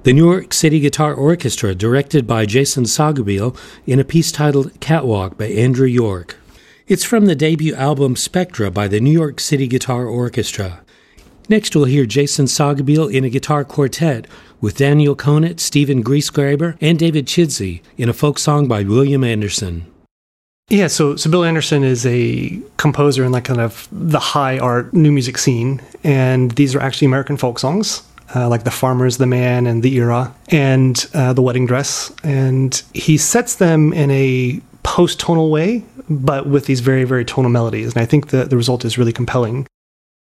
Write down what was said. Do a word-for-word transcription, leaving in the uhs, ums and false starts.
The New York City Guitar Orchestra, directed by Jason Sogabil, in a piece titled Catwalk by Andrew York. It's from the debut album Spectra by the New York City Guitar Orchestra. Next we'll hear Jason Sogabil in a guitar quartet with Daniel Conant, Stephen Griesgraber, and David Chidsey in a folk song by William Anderson. Yeah, so so Bill Anderson is a composer in like kind of the high art new music scene, and these are actually American folk songs, uh, like The Farmer's the Man and The Era and uh, The Wedding Dress, and he sets them in a post-tonal way, but with these very, very tonal melodies, and I think the, the result is really compelling.